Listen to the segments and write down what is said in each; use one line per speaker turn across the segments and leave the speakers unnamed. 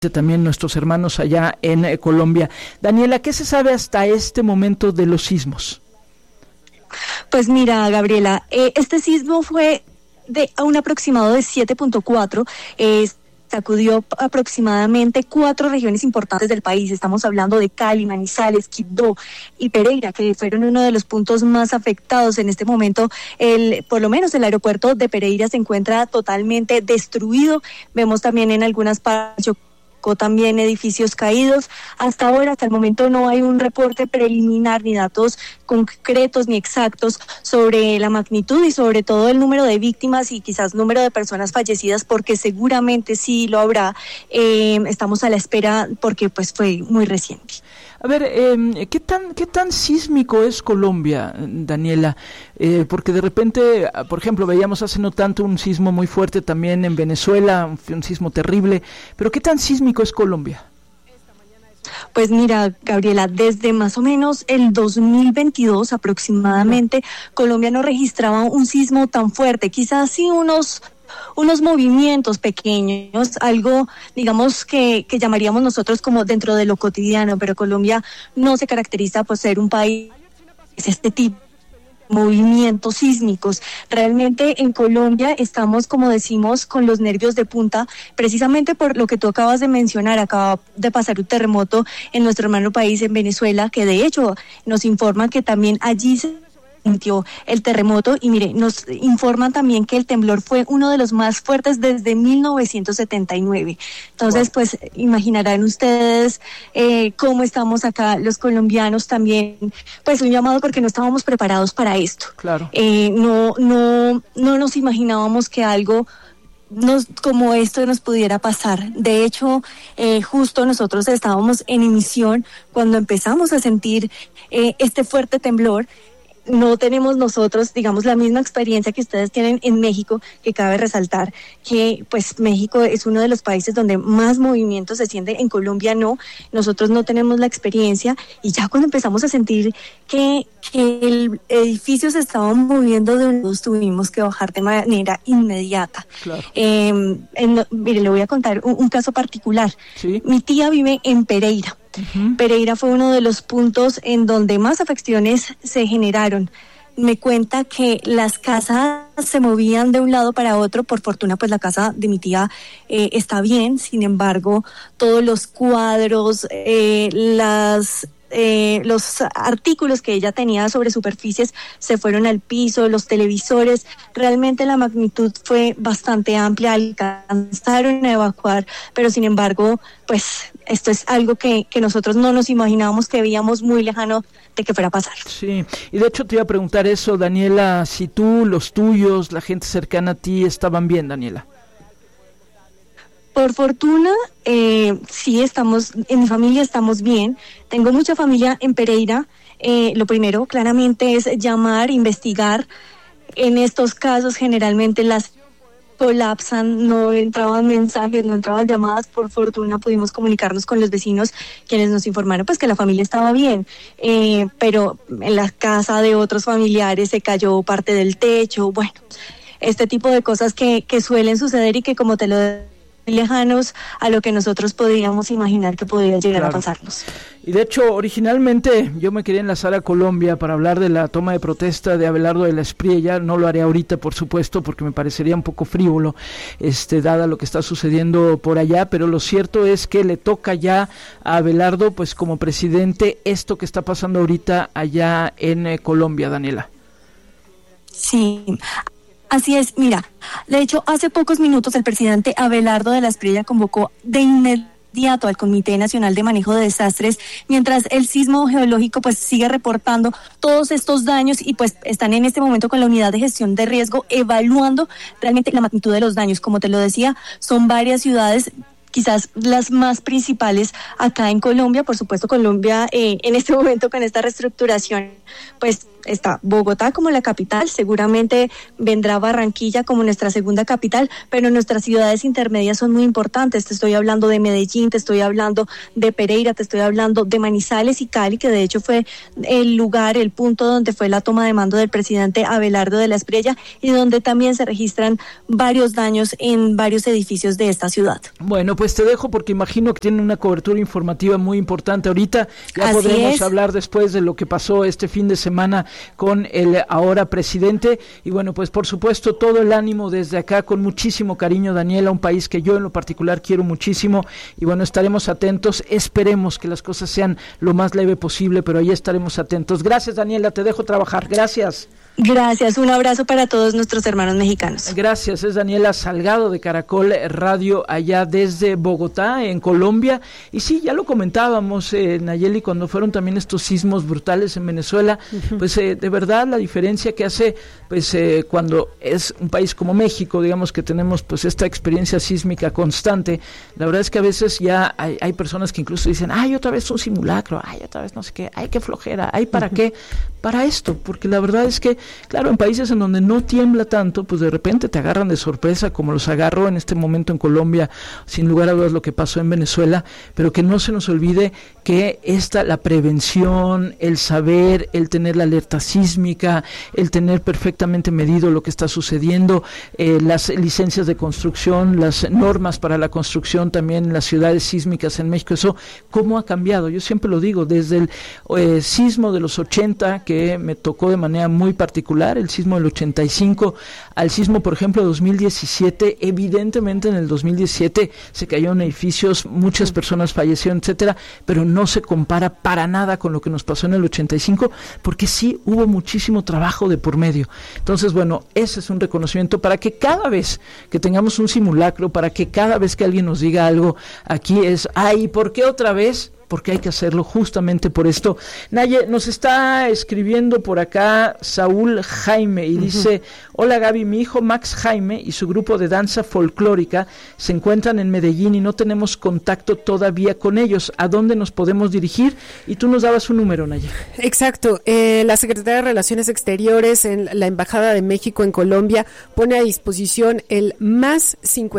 también nuestros hermanos allá en Colombia. Daniela, ¿qué se sabe hasta este momento de los sismos?
Pues mira, Gabriela, este sismo fue de un aproximado de 7.4, sacudió aproximadamente 4 regiones importantes del país. Estamos hablando de Cali, Manizales, Quibdó y Pereira, que fueron uno de los puntos más afectados. En este momento, por lo menos el aeropuerto de Pereira se encuentra totalmente destruido. Vemos también en algunas partes también edificios caídos. Hasta ahora, hasta el momento, no hay un reporte preliminar ni datos concretos ni exactos sobre la magnitud y sobre todo el número de víctimas y quizás número de personas fallecidas, porque seguramente sí lo habrá. Estamos a la espera porque pues fue muy reciente.
A ver, ¿qué tan sísmico es Colombia, Daniela? Porque de repente, por ejemplo, veíamos hace no tanto un sismo muy fuerte también en Venezuela, un sismo terrible, pero ¿qué tan sísmico es Colombia?
Pues mira, Gabriela, desde más o menos el 2022 aproximadamente, Colombia no registraba un sismo tan fuerte, quizás sí unos movimientos pequeños, algo, digamos, que llamaríamos nosotros como dentro de lo cotidiano, pero Colombia no se caracteriza por ser un país este tipo de movimientos sísmicos. Realmente en Colombia estamos, como decimos, con los nervios de punta, precisamente por lo que tú acabas de mencionar. Acaba de pasar un terremoto en nuestro hermano país, en Venezuela, que de hecho nos informan que también allí se sintió el terremoto, y mire, nos informan también que el temblor fue uno de los más fuertes desde 1979. Entonces, wow, pues imaginarán ustedes cómo estamos acá los colombianos también, pues un llamado porque no estábamos preparados para esto.
Claro.
No nos imaginábamos que algo como esto nos pudiera pasar. De hecho, justo nosotros estábamos en emisión cuando empezamos a sentir este fuerte temblor. No tenemos nosotros, digamos, la misma experiencia que ustedes tienen en México, que cabe resaltar que pues México es uno de los países donde más movimientos se siente. En Colombia no, nosotros no tenemos la experiencia, y ya cuando empezamos a sentir que el edificio se estaba moviendo de un lado, tuvimos que bajar de manera inmediata.
Claro.
Mire, le voy a contar un caso particular.
¿Sí?
Mi tía vive en Pereira. Uh-huh. Pereira fue uno de los puntos en donde más afecciones se generaron. Me cuenta que las casas se movían de un lado para otro. Por fortuna, pues la casa de mi tía está bien. Sin embargo, todos los cuadros, los artículos que ella tenía sobre superficies se fueron al piso, los televisores. Realmente la magnitud fue bastante amplia, alcanzaron a evacuar, pero sin embargo, pues esto es algo que nosotros no nos imaginábamos, que veíamos muy lejano de que fuera a pasar.
Sí, y de hecho te iba a preguntar eso, Daniela, si tú, los tuyos, la gente cercana a ti estaban bien, Daniela.
Por fortuna, sí, en mi familia estamos bien. Tengo mucha familia en Pereira. Lo primero, claramente, es llamar, investigar. En estos casos, generalmente las colapsan, no entraban mensajes, no entraban llamadas. Por fortuna pudimos comunicarnos con los vecinos, quienes nos informaron pues que la familia estaba bien, pero en la casa de otros familiares se cayó parte del techo. Bueno, este tipo de cosas que suelen suceder y que, como te lo lejanos a lo que nosotros podíamos imaginar que podía llegar, claro, a pasarnos.
Y de hecho, originalmente yo me quería enlazar a Colombia para hablar de la toma de protesta de Abelardo de la Espriella. No lo haré ahorita, por supuesto, porque me parecería un poco frívolo, dada lo que está sucediendo por allá, pero lo cierto es que le toca ya a Abelardo, pues como presidente, esto que está pasando ahorita allá en Colombia, Daniela.
Sí. Así es, mira, de hecho, hace pocos minutos el presidente Abelardo de la Espriella convocó de inmediato al Comité Nacional de Manejo de Desastres, mientras el sismo geológico pues sigue reportando todos estos daños, y pues están en este momento con la unidad de gestión de riesgo evaluando realmente la magnitud de los daños. Como te lo decía, son varias ciudades, quizás las más principales acá en Colombia. Por supuesto, Colombia en este momento con esta reestructuración, pues está Bogotá como la capital, seguramente vendrá Barranquilla como nuestra segunda capital, pero nuestras ciudades intermedias son muy importantes. Te estoy hablando de Medellín, te estoy hablando de Pereira, te estoy hablando de Manizales y Cali, que de hecho fue el punto donde fue la toma de mando del presidente Abelardo de la Espriella, y donde también se registran varios daños en varios edificios de esta ciudad.
Bueno, pues te dejo porque imagino que tienen una cobertura informativa muy importante ahorita. Ya
Así
podremos
es.
hablar después de lo que pasó este fin de semana con el ahora presidente. Y bueno, pues por supuesto todo el ánimo desde acá, con muchísimo cariño, Daniela, un país que yo en lo particular quiero muchísimo. Y bueno, estaremos atentos, esperemos que las cosas sean lo más leve posible, pero ahí estaremos atentos. Gracias, Daniela, te dejo trabajar. Gracias.
Gracias, un abrazo para todos nuestros hermanos mexicanos.
Gracias, es Daniela Salgado de Caracol Radio allá desde Bogotá, en Colombia. Y sí, ya lo comentábamos, Nayeli, cuando fueron también estos sismos brutales en Venezuela, pues de verdad la diferencia que hace, pues cuando es un país como México, digamos que tenemos pues esta experiencia sísmica constante, la verdad es que a veces ya hay personas que incluso dicen, ay, otra vez un simulacro, ay, otra vez no sé qué, ay, qué flojera, ay, ¿para qué? Para esto, porque la verdad es que, claro, en países en donde no tiembla tanto, pues de repente te agarran de sorpresa, como los agarró en este momento en Colombia, sin lugar a dudas lo que pasó en Venezuela, pero que no se nos olvide que la prevención, el saber, el tener la alerta sísmica, el tener perfectamente medido lo que está sucediendo, las licencias de construcción, las normas para la construcción también en las ciudades sísmicas en México, eso, ¿cómo ha cambiado? Yo siempre lo digo, desde el sismo de los 80, que me tocó de manera muy particular, el sismo del 85, al sismo, por ejemplo, 2017, evidentemente en el 2017 se cayeron edificios, muchas personas fallecieron, etcétera, pero no se compara para nada con lo que nos pasó en el 85, porque sí hubo muchísimo trabajo de por medio. Entonces, bueno, ese es un reconocimiento para que cada vez que tengamos un simulacro, para que cada vez que alguien nos diga algo, aquí es, ay, ¿por qué otra vez? Porque hay que hacerlo justamente por esto. Naye, nos está escribiendo por acá Saúl Jaime y dice, hola Gaby, mi hijo Max Jaime y su grupo de danza folclórica se encuentran en Medellín y no tenemos contacto todavía con ellos. ¿A dónde nos podemos dirigir? Y tú nos dabas un número, Naye.
Exacto. La Secretaría de Relaciones Exteriores en la Embajada de México en Colombia pone a disposición el más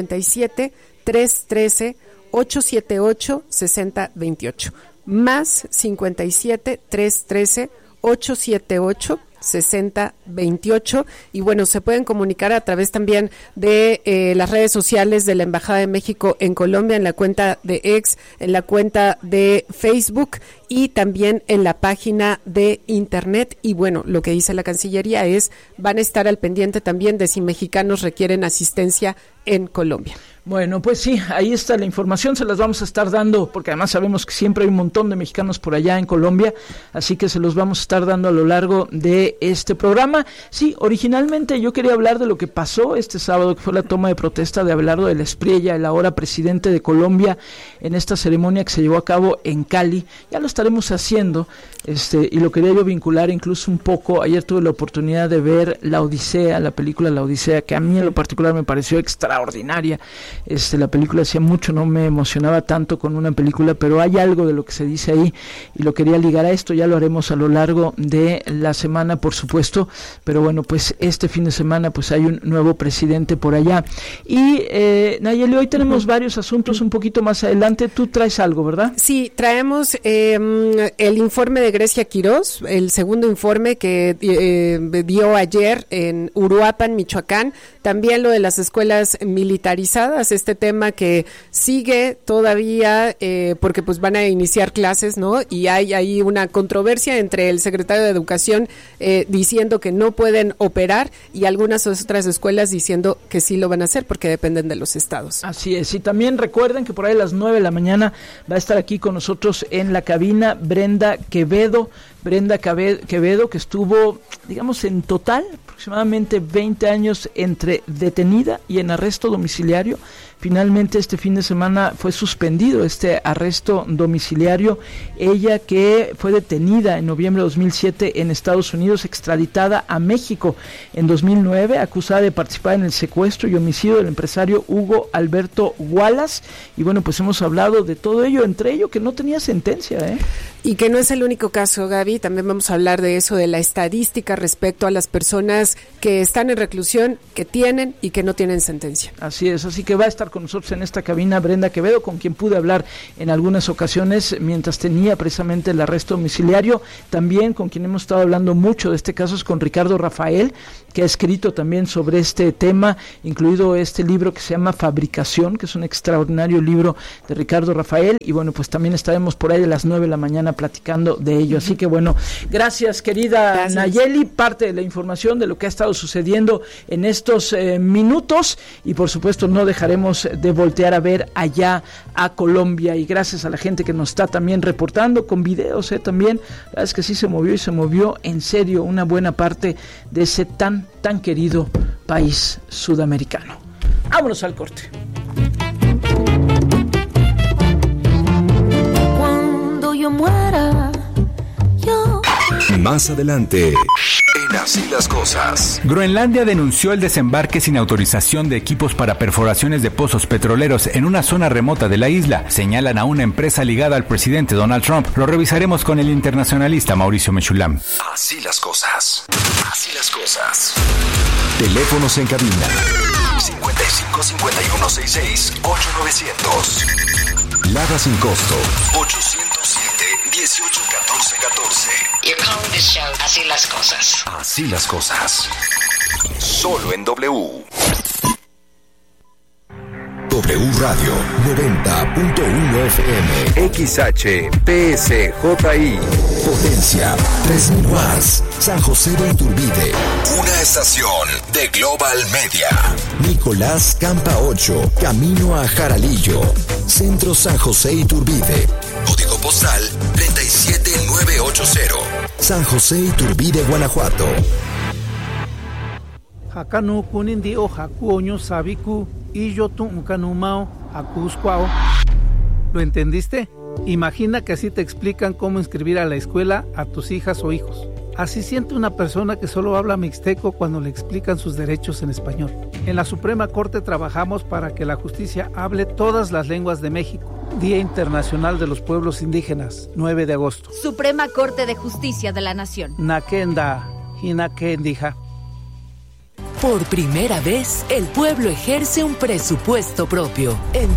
57 313 878-6028, más 57-313-878-6028, y bueno, se pueden comunicar a través también de las redes sociales de la Embajada de México en Colombia, en la cuenta de X, en la cuenta de Facebook y también en la página de internet. Y bueno, lo que dice la Cancillería es, van a estar al pendiente también de si mexicanos requieren asistencia en Colombia.
Bueno, pues sí, ahí está la información, se las vamos a estar dando, porque además sabemos que siempre hay un montón de mexicanos por allá en Colombia, así que se los vamos a estar dando a lo largo de este programa. Sí, originalmente yo quería hablar de lo que pasó este sábado, que fue la toma de protesta de Abelardo de la Espriella, el ahora presidente de Colombia, en esta ceremonia que se llevó a cabo en Cali. Ya lo estaremos haciendo, y lo quería yo vincular incluso un poco. Ayer tuve la oportunidad de ver La Odisea, la película La Odisea, que a mí en lo particular me pareció extraordinaria. La película hacía mucho, no me emocionaba tanto con una película, pero hay algo de lo que se dice ahí y lo quería ligar a esto. Ya lo haremos a lo largo de la semana, por supuesto, pero bueno, pues este fin de semana pues hay un nuevo presidente por allá. Y Nayeli, hoy tenemos varios asuntos un poquito más adelante. Tú traes algo, ¿verdad?
Sí, traemos el informe de Grecia Quirós, el segundo informe que dio ayer en Uruapan, Michoacán, también lo de las escuelas militarizadas, este tema que sigue todavía porque pues van a iniciar clases, ¿no? Y hay ahí una controversia entre el secretario de Educación diciendo que no pueden operar y algunas otras escuelas diciendo que sí lo van a hacer porque dependen de los estados.
Así es, y también recuerden que por ahí a las 9 de la mañana va a estar aquí con nosotros en la cabina Brenda Quevedo, que estuvo, digamos, en total aproximadamente 20 años entre detenida y en arresto domiciliario. Finalmente este fin de semana fue suspendido este arresto domiciliario. Ella, que fue detenida en noviembre de 2007 en Estados Unidos, extraditada a México en 2009, acusada de participar en el secuestro y homicidio del empresario Hugo Alberto Wallace. Y bueno, pues hemos hablado de todo ello, entre ello que no tenía sentencia,
Y que no es el único caso, Gaby. También vamos a hablar de eso, de la estadística respecto a las personas que están en reclusión, que tienen y que no tienen sentencia.
Así es, así que va a estar con nosotros en esta cabina Brenda Quevedo, con quien pude hablar en algunas ocasiones mientras tenía precisamente el arresto domiciliario. También con quien hemos estado hablando mucho de este caso es con Ricardo Rafael, que ha escrito también sobre este tema, incluido este libro que se llama Fabricación, que es un extraordinario libro de Ricardo Rafael, y bueno, pues también estaremos por ahí a las 9 de la mañana platicando de ello. Así que bueno, gracias querida Nayeli, parte de la información de lo que ha estado sucediendo en estos minutos, y por supuesto no dejaremos de voltear a ver allá a Colombia, y gracias a la gente que nos está también reportando con videos también. La verdad es que sí se movió, y se movió en serio una buena parte de ese tan querido país sudamericano. Vámonos al corte.
Cuando yo muera, yo...
Más adelante, en Así las Cosas.
Groenlandia denunció el desembarque sin autorización de equipos para perforaciones de pozos petroleros en una zona remota de la isla. Señalan a una empresa ligada al presidente Donald Trump. Lo revisaremos con el internacionalista Mauricio Mechulam.
Así las cosas. Así las cosas. Teléfonos en cabina. 55 51 66 8900. Lada sin costo. 807 18 14 14.
You're calling this show Así las Cosas.
Así las cosas. Solo en W. W Radio 90.1 FM. XHPSJI. Potencia 3000 watts. San José de Iturbide. Una estación de Global Media. Nicolás Campa 8. Camino a Jaralillo. Centro San José Iturbide. Código postal 37980. San José Iturbide, Guanajuato.
Hakanu kunindi o hakuoño sabiku y yo tu ukanumao akuscuao. ¿Lo entendiste? Imagina que así te explican cómo inscribir a la escuela a tus hijas o hijos. Así siente una persona que solo habla mixteco cuando le explican sus derechos en español. En la Suprema Corte trabajamos para que la justicia hable todas las lenguas de México. Día Internacional de los Pueblos Indígenas, 9 de agosto.
Suprema Corte de Justicia de la Nación.
Nakenda, hinakendija.
Por primera vez, el pueblo ejerce un presupuesto propio. En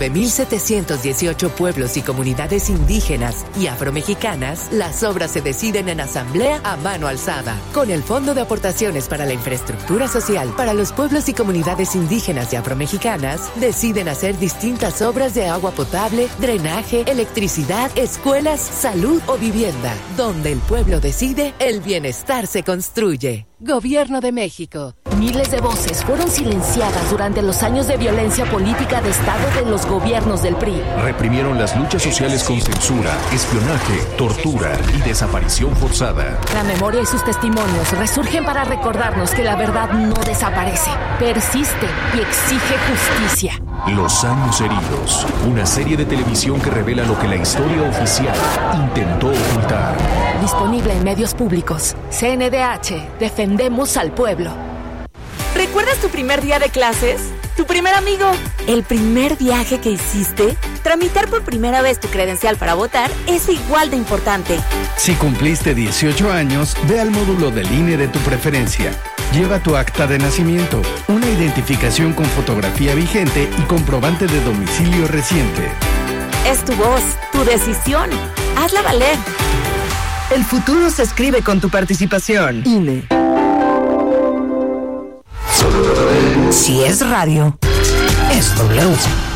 19.718 pueblos y comunidades indígenas y afromexicanas, las obras se deciden en asamblea a mano alzada. Con el Fondo de Aportaciones para la Infraestructura Social para los pueblos y comunidades indígenas y afromexicanas, deciden hacer distintas obras de agua potable, drenaje, electricidad, escuelas, salud o vivienda. Donde el pueblo decide, el bienestar se construye. Gobierno de México.
Miles de voces fueron silenciadas durante los años de violencia política de Estado de los gobiernos del PRI.
Reprimieron las luchas sociales con censura, espionaje, tortura y desaparición forzada.
La memoria y sus testimonios resurgen para recordarnos que la verdad no desaparece, persiste y exige justicia.
Los años heridos. Una serie de televisión que revela lo que la historia oficial intentó ocultar.
Disponible en medios públicos. CNDH. Defendemos al pueblo.
¿Recuerdas tu primer día de clases? ¿Tu primer amigo? ¿El primer viaje que hiciste? Tramitar por primera vez tu credencial para votar es igual de importante.
Si cumpliste 18 años, ve al módulo del INE de tu preferencia. Lleva tu acta de nacimiento, una identificación con fotografía vigente y comprobante de domicilio reciente.
Es tu voz, tu decisión. Hazla valer.
El futuro se escribe con tu participación. INE. Si es radio, es W.